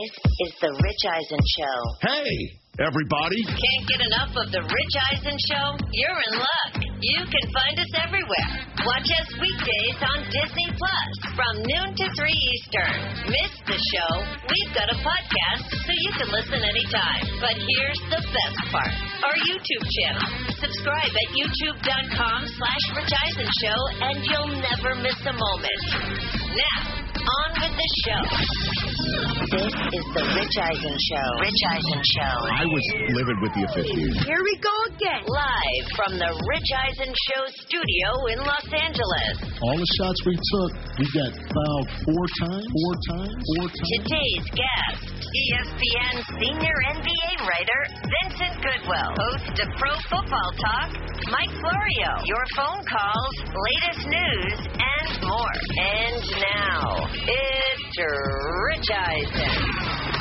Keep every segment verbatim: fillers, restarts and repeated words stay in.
This is the Rich Eisen Show. Hey, everybody. Can't get enough of the Rich Eisen Show? You're in luck. You can find us everywhere. Watch us weekdays on Disney Plus from noon to three Eastern. Miss the show? We've got a podcast so you can listen anytime. But here's the best part. Our YouTube channel. Subscribe at youtube.com slash Rich Eisen Show and you'll never miss a moment. Now, on with the show. This is the Rich Eisen Show. Rich Eisen Show. I was livid with the officiating. Here we go again. Live from the Rich Eisen Show studio in Los Angeles. All the shots we took, we got fouled four times, four times, four times. Today's guest, E S P N senior N B A writer Vincent Goodwill. Host of Pro Football Talk, Mike Florio. Your phone calls, latest news, and more. And now, it's Rich Eisen.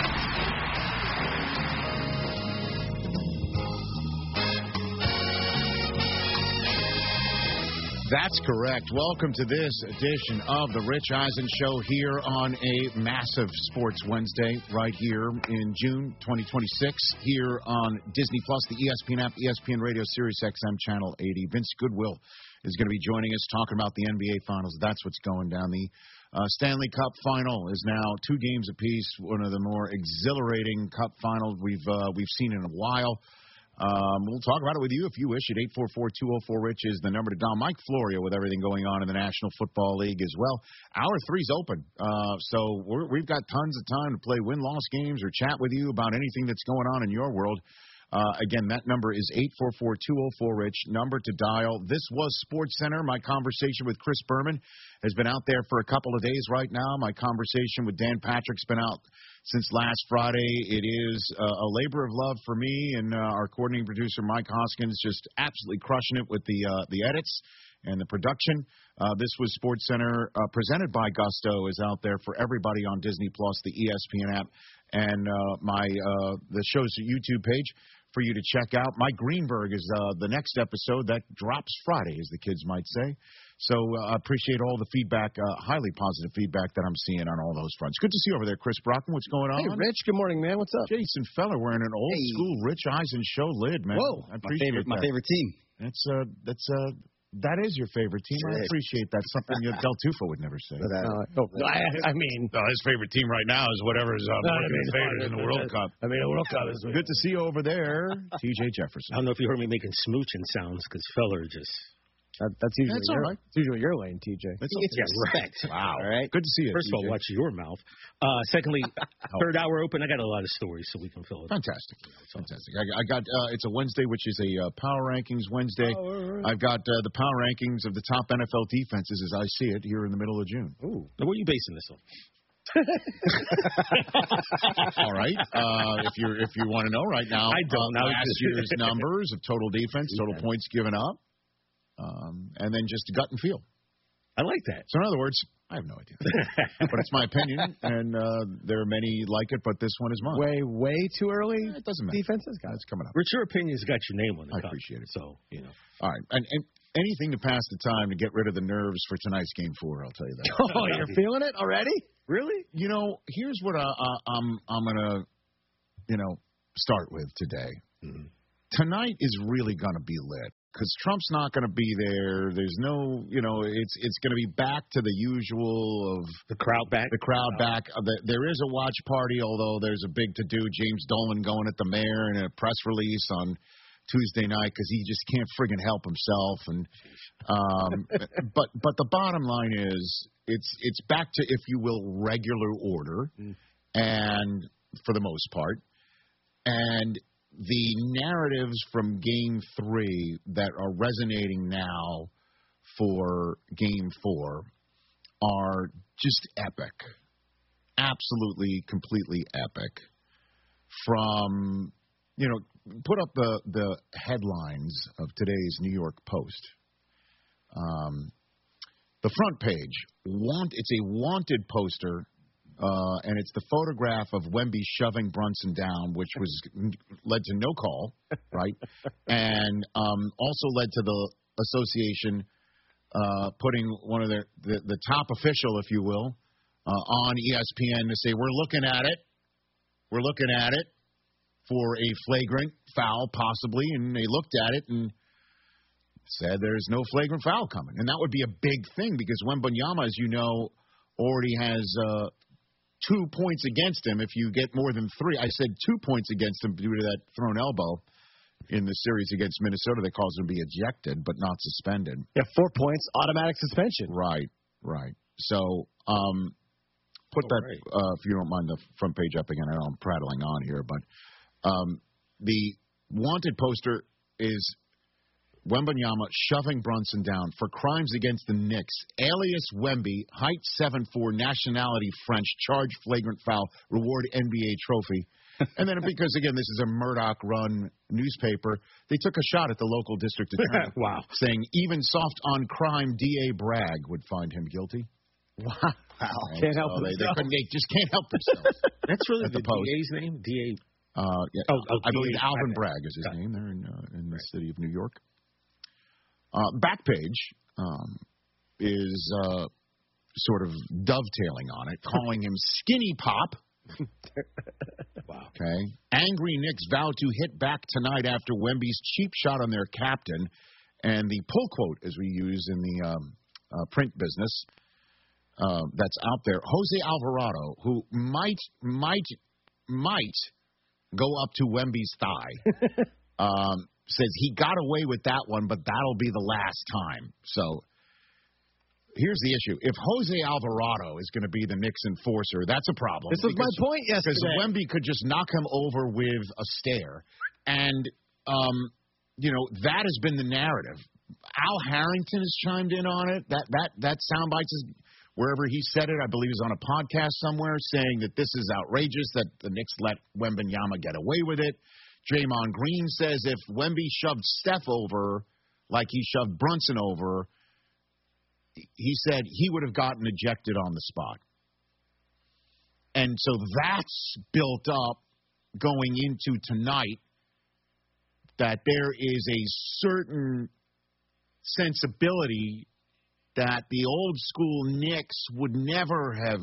That's correct. Welcome to this edition of the Rich Eisen Show here on a massive Sports Wednesday right here in June twenty twenty-six here on Disney Plus, the E S P N app, E S P N Radio, Sirius X M Channel eighty. Vince Goodwill is going to be joining us talking about the N B A Finals. That's what's going down. The uh, Stanley Cup Final is now two games apiece, one of the more exhilarating Cup Finals we've uh, we've seen in a while. Um, we'll talk about it with you if you wish at eight four four, two oh four, RICH is the number to dial. Mike Florio with everything going on in the National Football League as well. Hour three's open, uh, so we're, we've got tons of time to play win-loss games or chat with you about anything that's going on in your world. Uh, again, that number is eight four four, two oh four, RICH, number to dial. This was Sports Center. My conversation with Chris Berman has been out there for a couple of days right now. My conversation with Dan Patrick's been out since last Friday. It is uh, a labor of love for me and uh, our coordinating producer, Mike Hoskins, just absolutely crushing it with the uh, the edits and the production. Uh, this was Sports Center uh, presented by Gusto, is out there for everybody on Disney Plus, the E S P N app, and uh, my uh, the show's YouTube page for you to check out. Mike Greenberg is uh, the next episode that drops Friday, as the kids might say. So I uh, appreciate all the feedback, uh, highly positive feedback that I'm seeing on all those fronts. Good to see you over there, Chris Brockman. What's going on? Hey, Rich. Good morning, man. What's up? Jason Feller wearing an old Hey. school Rich Eisen show lid, man. Whoa, I appreciate my favorite, that. my favorite team. That's uh, that's uh, that is your favorite team. Sure I is. appreciate that. Something that Del Tufo would never say. But, uh, Uh, no, I, I mean, No, his favorite team right now is whatever is uh, No, I making mean, his favorites in the World Cup. I mean, the World Cup is Good to see you over there, T J I Jefferson. don't know if you heard me making smooching sounds because Feller just. That, that's usually That's all your, right. It's usually your lane, T J. That's it's okay. respect. Wow. All right. Good to see you. First of all, T J. watch your mouth. Uh, secondly, third hour open. I got a lot of stories, so we can fill it. Fantastic. Fantastic. I, I got, uh, it's a Wednesday, which is a uh, Power Rankings Wednesday. Oh, all right. I've got uh, the Power Rankings of the top N F L defenses as I see it here in the middle of June. Ooh. Now, what are you basing this on? All right. Uh, if you if you want to know right now, I don't uh, know. last year's numbers of total defense, total Okay. points given up, um, and then just gut and feel. I like that. So in other words, I have no idea, but it's my opinion, and uh, there are many like it, but this one is mine. Way, way too early. It doesn't matter. Defenses, guys. It's coming up. Rich, your opinion's got your name on the I cup, appreciate it. So, you know. All right, and, and anything to pass the time to get rid of the nerves for tonight's game four. I'll tell you that. Oh, you're feeling it already? Really? You know, here's what I, I, I'm I'm gonna, you know, start with today. Mhm. Tonight is really gonna be lit because Trump's not gonna be there. There's no, you know, it's it's gonna be back to the usual of The crowd back. the crowd back. Uh, the- There is a watch party, although there's a big to do. James Dolan going at the mayor in a press release on Tuesday night because he just can't friggin' help himself. And um, but but the bottom line is it's it's back to, if you will, regular order, Mm. and for the most part, and the narratives from Game Three that are resonating now for Game Four are just epic, absolutely, completely epic. From, you know, put up the, the headlines of today's New York Post. Um, the front page, want it's a wanted poster, uh, and it's the photograph of Wemby shoving Brunson down, which was led to no call, right? And um, also led to the association uh, putting one of their the, the top official, if you will, uh, on E S P N to say, we're looking at it. were looking at it for a flagrant foul, possibly, and they looked at it and said there's no flagrant foul coming. And that would be a big thing because Wembanyama, as you know, already has uh, two points against him if you get more than three. I said two points against him due to that thrown elbow in the series against Minnesota. They caused him to be ejected but not suspended. Yeah, four points, automatic suspension. Right, right. So um, put that, right. uh, if you don't mind, the front page up again. I know I'm prattling on here, but um, the wanted poster is Wembanyama shoving Brunson down for crimes against the Knicks. Alias Wemby, height seven foot four, nationality French, charge flagrant foul, reward N B A trophy. And then because, again, this is a Murdoch-run newspaper, they took a shot at the local district attorney. Wow. Saying even soft on crime D A Bragg would find him guilty. Wow. And Can't help so they, they, themselves. couldn't, they just can't help themselves. That's really At the, the Post. D A's name? D A? Uh, yeah, Oh, oh, I believe D A Alvin Bragg. Bragg is his Got it. name there in, uh, in the city of New York. Uh, Backpage um, is uh, sort of dovetailing on it, calling him Skinny Pop. Wow. Okay. Angry Knicks vow to hit back tonight after Wemby's cheap shot on their captain. And the pull quote, as we use in the um, uh, print business, uh, that's out there. Jose Alvarado, who might, might, might go up to Wemby's thigh, um, says he got away with that one, but that'll be the last time. So here's the issue. If Jose Alvarado is going to be the Knicks enforcer, that's a problem. This was my point yesterday. Because Wemby could just knock him over with a stare. And, um, you know, that has been the narrative. Al Harrington has chimed in on it. That that that soundbite is wherever he said it, I believe is on a podcast somewhere, saying that this is outrageous, that the Knicks let Wembanyama get away with it. Draymond Green says if Wemby shoved Steph over like he shoved Brunson over, he said he would have gotten ejected on the spot. And so that's built up going into tonight, that there is a certain sensibility that the old school Knicks would never have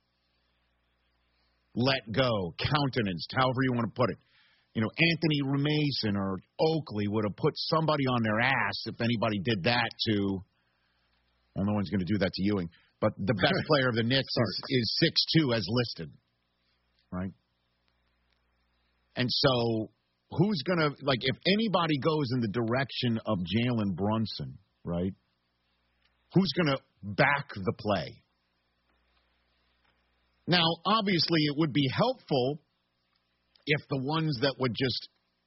let go, countenanced, however you want to put it. You know, Anthony Rumason or Oakley would have put somebody on their ass if anybody did that to, well, no one's going to do that to Ewing, but the best player of the Knicks is, is six two as listed, right? And so who's going to, like, if anybody goes in the direction of Jalen Brunson, right, who's going to back the play? Now, obviously, it would be helpful if the ones that would just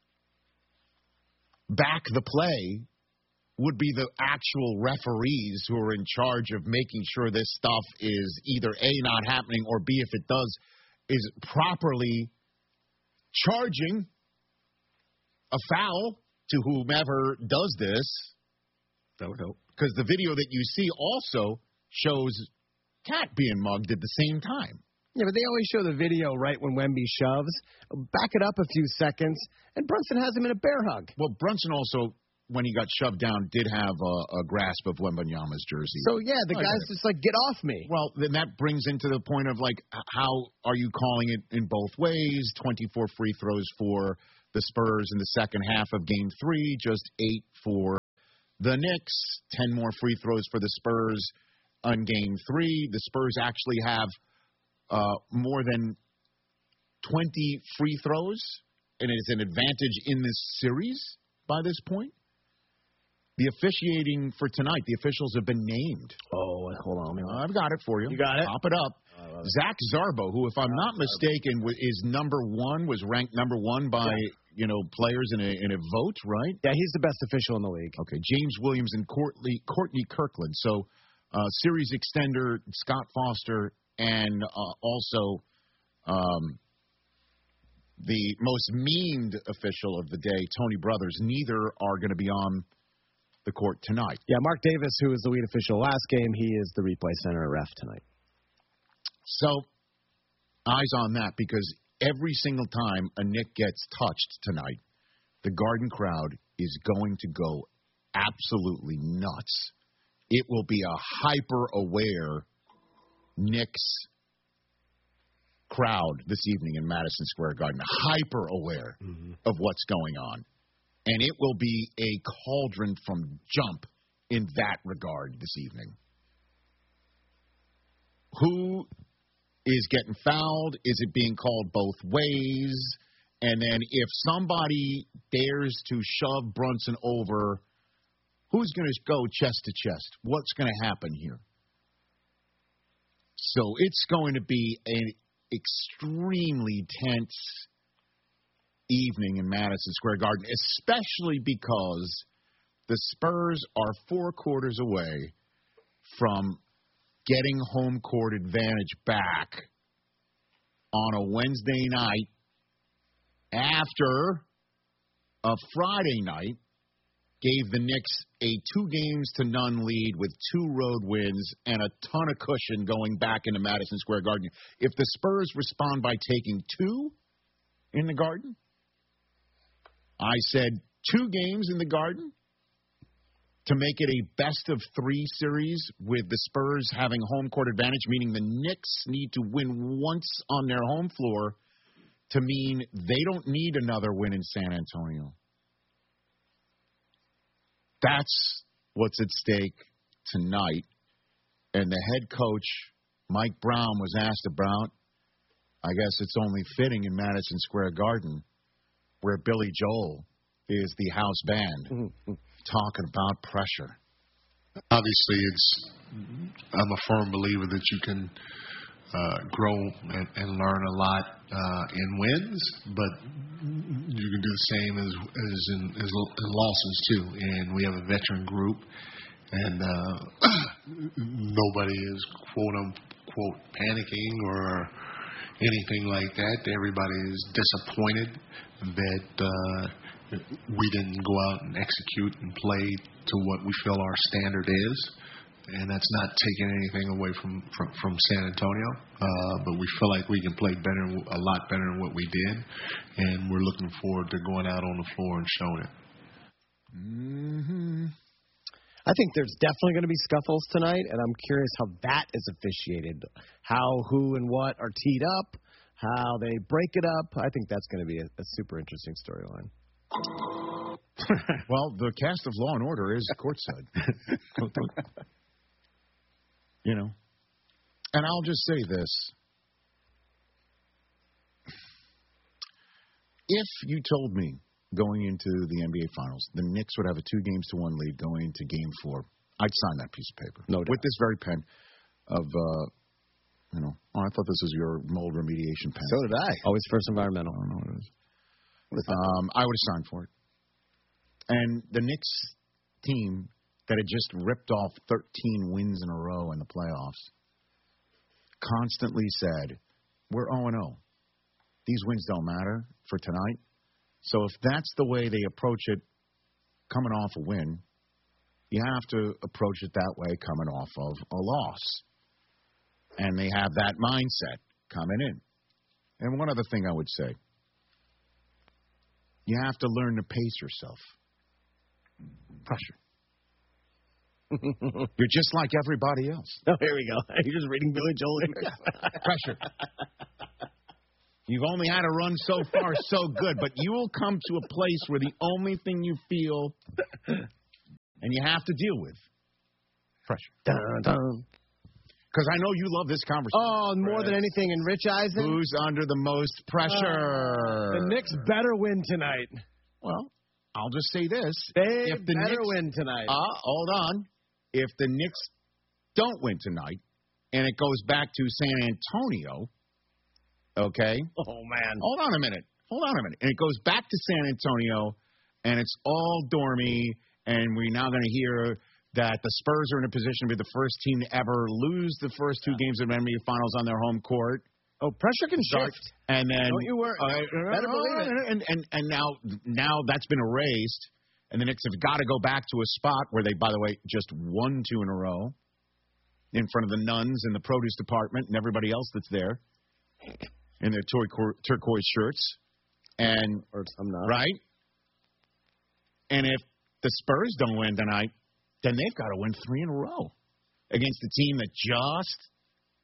back the play would be the actual referees who are in charge of making sure this stuff is either A, not happening, or B, if it does, is properly charging a foul to whomever does this. That would help. Because the video that you see also shows Cat being mugged at the same time. Yeah, but they always show the video right when Wemby shoves. Back it up a few seconds, and Brunson has him in a bear hug. Well, Brunson also, when he got shoved down, did have a, a grasp of Wembanyama's jersey. So, yeah, the I guy's get it. just like, get off me. Well, then that brings into the point of, like, h- how are you calling it in both ways? twenty-four free throws for the Spurs in the second half of Game three, just eight for the Knicks, ten more free throws for the Spurs on Game three. The Spurs actually have uh, more than twenty free throws, and it is an advantage in this series by this point. The officiating for tonight, the officials have been named. Oh, hold on. Uh, I've got it for you. You got it? Pop it up. Zach Zarbo, who, if I'm not mistaken, wa- is number one, was ranked number one by, you know, players in a in a vote, right? Yeah, he's the best official in the league. Okay, James Williams and Courtney, Courtney Kirkland. So, uh, series extender Scott Foster, and uh, also um, the most memed official of the day, Tony Brothers. Neither are going to be on the court tonight. Yeah, Mark Davis, who was the lead official last game, he is the replay center ref tonight. So, eyes on that, because every single time a Knick gets touched tonight, the Garden crowd is going to go absolutely nuts. It will be a hyper-aware Knicks crowd this evening in Madison Square Garden, hyper aware mm-hmm. of what's going on. And it will be a cauldron from jump in that regard this evening. Who is getting fouled? Is it being called both ways? And then if somebody dares to shove Brunson over, who's going to go chest to chest? What's going to happen here? So it's going to be an extremely tense evening in Madison Square Garden, especially because the Spurs are four quarters away from getting home court advantage back on a Wednesday night after a Friday night gave the Knicks a two games to none lead with two road wins and a ton of cushion going back into Madison Square Garden. If the Spurs respond by taking two in the Garden, I said two games in the Garden to make it a best of three series with the Spurs having home court advantage, meaning the Knicks need to win once on their home floor to mean they don't need another win in San Antonio. That's what's at stake tonight. And the head coach, Mike Brown, was asked about, I guess it's only fitting in Madison Square Garden, where Billy Joel is the house band, mm-hmm. talking about pressure. Obviously, it's. I'm a firm believer that you can uh, grow and, and learn a lot uh, in wins, but you can do the same as as in, as in losses too. And we have a veteran group, and uh, nobody is quote unquote panicking or anything like that. Everybody is disappointed that uh, we didn't go out and execute and play to what we feel our standard is. And that's not taking anything away from, from, from San Antonio. Uh, but we feel like we can play better, a lot better than what we did. And we're looking forward to going out on the floor and showing it. Mm-hmm. I think there's definitely going to be scuffles tonight, and I'm curious how that is officiated. How, who, and what are teed up, how they break it up. I think that's going to be a, a super interesting storyline. Well, the cast of Law and Order is courtside. You know. And I'll just say this. If you told me going into the N B A Finals, the Knicks would have a two games to one lead going into Game Four, I'd sign that piece of paper. No doubt. With this very pen of, uh, you know, oh, I thought this was your mold remediation pen. So did I. Always First Environmental. I don't know what it is. Um, I would have signed for it. And the Knicks team that had just ripped off thirteen wins in a row in the playoffs constantly said, we're oh and oh. These wins don't matter for tonight. So if that's the way they approach it coming off a win, you have to approach it that way coming off of a loss. And they have that mindset coming in. And one other thing I would say, you have to learn to pace yourself. Pressure. You're just like everybody else. Oh, here we go. You're just reading Billy Joel lyrics. Pressure. You've only had a run so far so good, but you will come to a place where the only thing you feel and you have to deal with, pressure. Dun, dun. Because I know you love this conversation. Oh, more than anything in Rich Eisen? Who's under the most pressure? Uh, the Knicks better win tonight. Well, I'll just say this. They if the better Knicks, win tonight. Uh, hold on. If the Knicks don't win tonight and it goes back to San Antonio, okay? Oh, man. Hold on a minute. Hold on a minute. And it goes back to San Antonio and it's all dormy and we're now going to hear that the Spurs are in a position to be the first team to ever lose the first two games of the N B A Finals on their home court. Oh, pressure can shift. And then, don't you worry. Uh, Better believe it. And, and, and now, now that's been erased, and the Knicks have got to go back to a spot where they, by the way, just won two in a row in front of the nuns in the produce department and everybody else that's there in their tur- turquoise shirts. And or some not. Right? And if the Spurs don't win tonight, then they've got to win three in a row against the team that just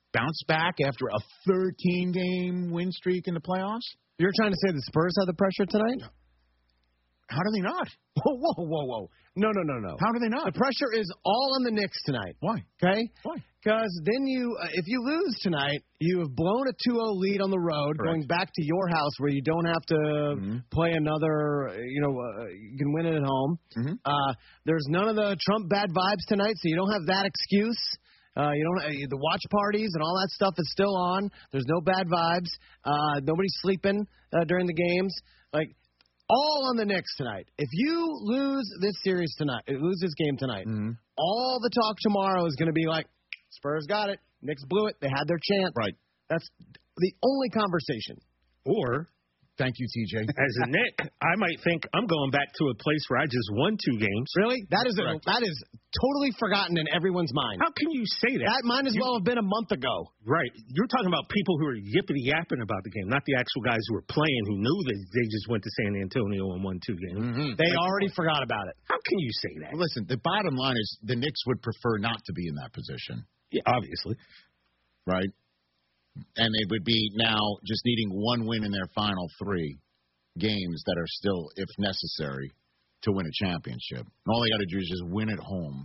bounce back after a thirteen-game win streak in the playoffs? You're trying to say the Spurs have the pressure tonight? How do they not? Whoa, whoa, whoa, whoa. No, no, no, no. How do they not? The pressure is all on the Knicks tonight. Why? Okay? Why? Because then you, uh, if you lose tonight, you have blown a two oh lead on the road, Correct. going back to your house where you don't have to mm-hmm. play another, you know, uh, you can win it at home. Mm-hmm. Uh, there's none of the Trump bad vibes tonight, so you don't have that excuse. Uh, you don't. Uh, the watch parties and all that stuff is still on. There's no bad vibes. Uh, nobody's sleeping uh, during the games. Like, all on the Knicks tonight. If you lose this series tonight, lose this game tonight, mm-hmm. all the talk tomorrow is going to be like, Spurs got it. Knicks blew it. They had their chance. Right. That's the only conversation. Or, thank you, T J. as a Knick, I might think I'm going back to a place where I just won two games. Really? That is a, Correct. that is totally forgotten in everyone's mind. How can you say that? That might as You- well have been a month ago. Right. You're talking about people who are yippity-yapping about the game, not the actual guys who were playing who knew that they just went to San Antonio and won two games. Mm-hmm. They already forgot about it. How can you say that? Listen, the bottom line is the Knicks would prefer not to be in that position, Yeah, obviously. right? And they would be now just needing one win in their final three games that are still, if necessary, to win a championship. And all they got to do is just win at home.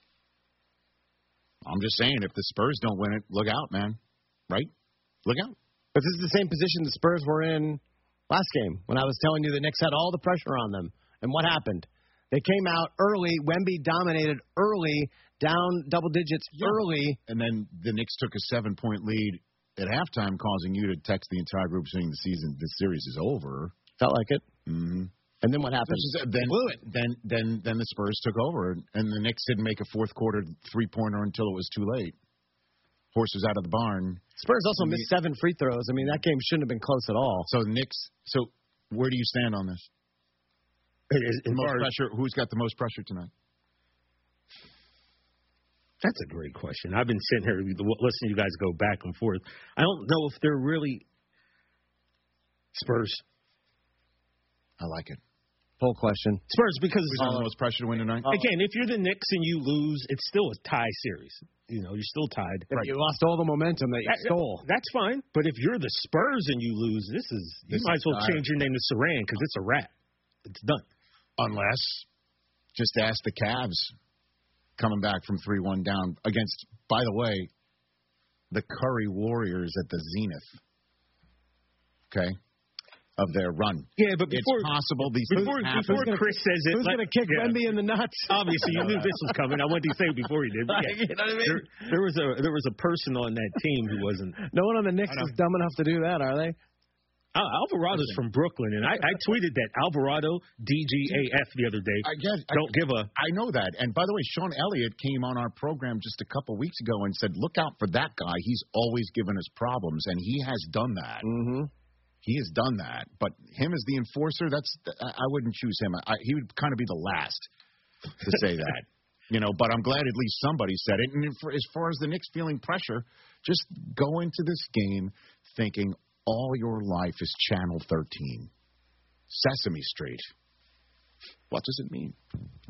I'm just saying, if the Spurs don't win it, look out, man. Right? Look out. But this is the same position the Spurs were in last game when I was telling you the Knicks had all the pressure on them. And what happened? They came out early. Wemby dominated early, down double digits Yeah. early. And then the Knicks took a seven-point lead at halftime, causing you to text the entire group saying the season, the series is over. Felt like it. Mm-hmm. And then what happened? Then, blew it. then, then, then the Spurs took over, and the Knicks didn't make a fourth quarter three-pointer until it was too late. Horse was out of the barn. Spurs also missed seven free throws. I mean, that game shouldn't have been close at all. So Knicks. So where do you stand on this? As- as The most far as- pressure. Who's got the most pressure tonight? That's a great question. I've been sitting here listening to you guys go back and forth. I don't know if they're really Spurs. I like it. Full question. Spurs because Who's got the most pressure to win tonight? again, if you're the Knicks and you lose, it's still a tie series. You know, you're still tied. Right. You lost all the momentum that you That- stole. That's fine. But if you're the Spurs and you lose, this is you This might is as well dire. change your name to Saran because it's a wrap. It's done. Unless, just ask the Cavs coming back from three one down against, by the way, the Curry Warriors at the zenith, okay, of their run. Yeah, but before it's possible these before, things before happen. Chris says it, Who's like, going to kick yeah. Wemby in the nuts? Obviously, you knew this was coming. I wanted to say it before he did. But yeah. You know what I mean? there, there was a there was a person on that team who wasn't. No one on the Knicks I know. is dumb enough to do that, are they? Al Alvarado's from Brooklyn, and I, I tweeted that Alvarado D G A F the other day. I guess I, Don't give a. I know that. And by the way, Sean Elliott came on our program just a couple weeks ago and said, "Look out for that guy. He's always given us problems," and he has done that. Mm-hmm. He has done that. But him as the enforcer, that's I I wouldn't choose him. I, he would kind of be the last to say that. You know, but I'm glad at least somebody said it. And for, as far as the Knicks feeling pressure, just go into this game thinking all your life is Channel thirteen, Sesame Street. What does it mean?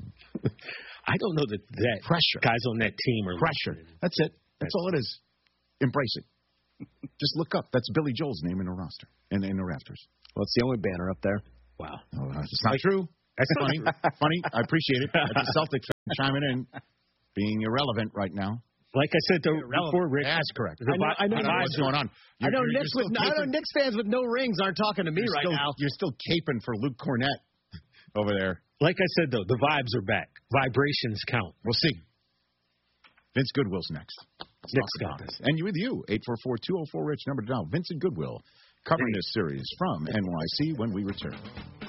I don't know that that Pressure. guys on that team are Pressure. That's it. That's all it is. Embrace it. Just look up. That's Billy Joel's name in the roster and in the rafters. Well, it's the only banner up there. Wow. Oh, it's not true. That's funny. Funny. I appreciate it. That's the Celtics chiming in, being irrelevant right now. Like I said though, before Rick, That's correct. the I know- vi- I know- I don't know what's going on. I You're- know you're- Knicks you're with still I know caping- Knicks fans with no rings aren't talking to me you're right still, now. You're still caping for Luke Cornett over there. like I said though, the vibes are back. Vibrations count. We'll see. Vince Goodwill's next. Let's Next talk about guy. this. And you with you, eight four four, two oh four, RICH, number to dial. Vincent Goodwill covering this series from N Y C when we return.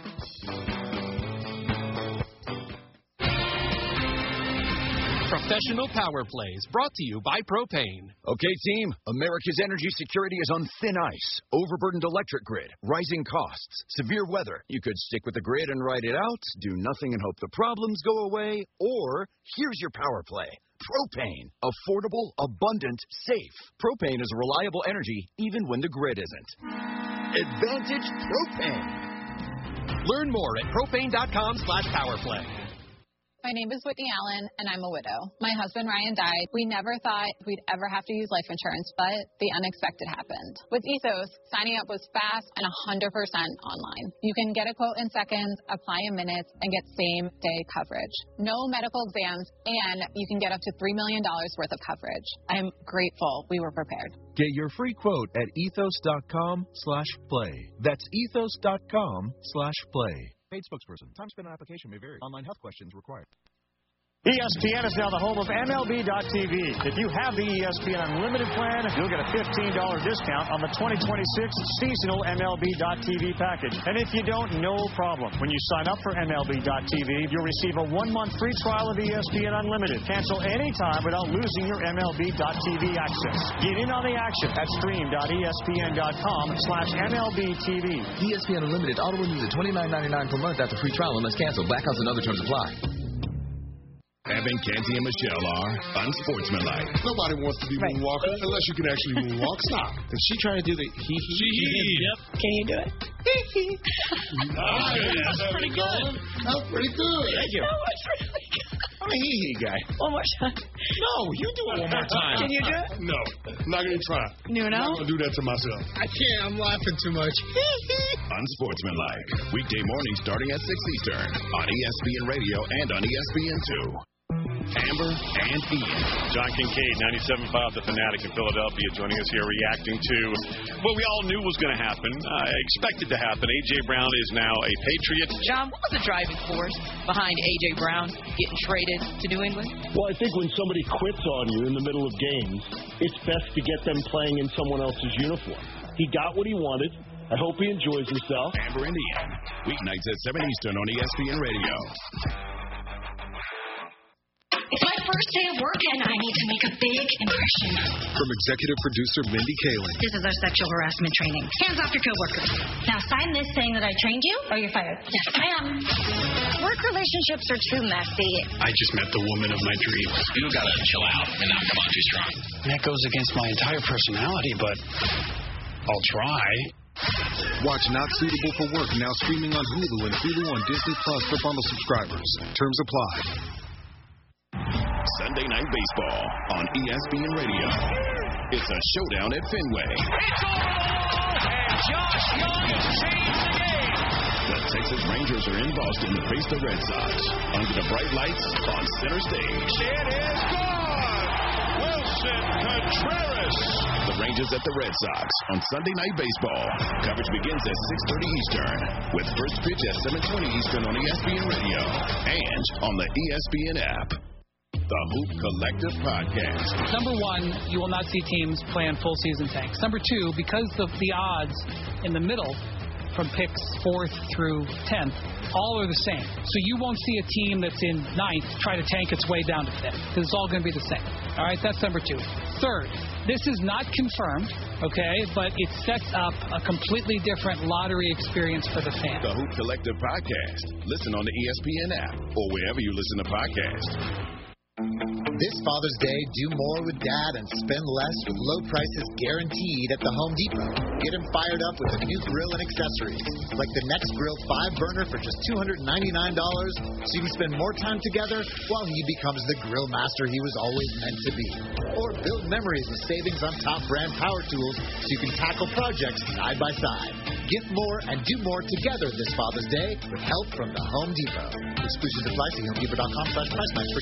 Professional Power Plays, brought to you by Propane. Okay, team, America's energy security is on thin ice. Overburdened electric grid, rising costs, severe weather. You could stick with the grid and ride it out, do nothing and hope the problems go away, or here's your power play. Propane. Affordable, abundant, safe. Propane is reliable energy even when the grid isn't. Advantage Propane. Learn more at propane dot com slash powerplay. My name is Whitney Allen, and I'm a widow. My husband, Ryan, died. We never thought we'd ever have to use life insurance, but the unexpected happened. With Ethos, signing up was fast and one hundred percent online. You can get a quote in seconds, apply in minutes, and get same-day coverage. No medical exams, and you can get up to three million dollars worth of coverage. I'm grateful we were prepared. Get your free quote at ethos.com slash play. That's ethos.com slash play. Paid spokesperson. Time spent on application may vary. Online health questions required. E S P N is now the home of M L B dot T V. If you have the E S P N Unlimited plan, you'll get a fifteen dollars discount on the twenty twenty-six seasonal M L B dot T V package. And if you don't, no problem. When you sign up for M L B dot T V, you'll receive a one-month free trial of E S P N Unlimited. Cancel anytime without losing your M L B dot T V access. Get in on the action at stream.espn.com slash MLBTV. E S P N Unlimited auto renews at twenty-nine ninety-nine per month after free trial unless canceled. Blackouts and other terms apply. Evan, Canty, and Michelle are unsportsmanlike. Nobody wants to be Right. moonwalker unless you can actually moonwalk. Stop. Did she try to do the hee hee? Yep. Can you do it? Nice. That's pretty good. That was pretty good. Thank you. That was really good. I'm a hee hee guy. One more time. No, you do it one more time. Can you do it? No. I'm not going to try. Nuno? I'm not going to do that to myself. I can't. I'm laughing too much. Unsportsmanlike. Weekday mornings starting at six Eastern on E S P N Radio and on E S P N two. Amber and Ian. John Kincaid, ninety-seven point five The Fanatic in Philadelphia, joining us here reacting to what we all knew was going to happen, uh, expected to happen. A J. Brown is now a Patriot. John, what was the driving force behind A J. Brown getting traded to New England? Well, I think when somebody quits on you in the middle of games, it's best to get them playing in someone else's uniform. He got what he wanted. I hope he enjoys himself. Amber and Ian. Weeknights at seven Eastern on E S P N Radio. It's my first day of work, and I need to make a big impression. From executive producer Mindy Kaling. This is our sexual harassment training. Hands off your coworkers. Now sign this saying that I trained you, or you're fired. Yes, I am. Work relationships are too messy. I just met the woman of my dreams. You gotta chill out and not come on too strong. And that goes against my entire personality, but I'll try. Watch Not Suitable for Work now streaming on Hulu and Hulu on Disney Plus for bundle subscribers. Terms apply. Sunday Night Baseball on E S P N Radio. It's a showdown at Fenway. It's all and Josh Young has changed the game. The Texas Rangers are in Boston to face the Red Sox under the bright lights on center stage. It is gone. Wilson Contreras. The Rangers at the Red Sox on Sunday Night Baseball. Coverage begins at six thirty Eastern with first pitch at seven twenty Eastern on E S P N Radio and on the E S P N app. The Hoop Collective Podcast. Number one, you will not see teams play on full season tanks. Number two, because of the odds in the middle from picks fourth through tenth, all are the same. So you won't see a team that's in ninth try to tank its way down to fifth, because it's all going to be the same. All right, that's number two. Third, this is not confirmed, okay, but it sets up a completely different lottery experience for the fan. The Hoop Collective Podcast. Listen on the E S P N app or wherever you listen to podcasts. This Father's Day, do more with Dad and spend less with low prices guaranteed at the Home Depot. Get him fired up with a new grill and accessories, like the Next Grill five burner for just two hundred ninety-nine dollars, so you can spend more time together while he becomes the grill master he was always meant to be. Or build memories with savings on top brand power tools so you can tackle projects side by side. Get more and do more together this Father's Day with help from the Home Depot. Exclusions apply. See home depot dot com slash price match for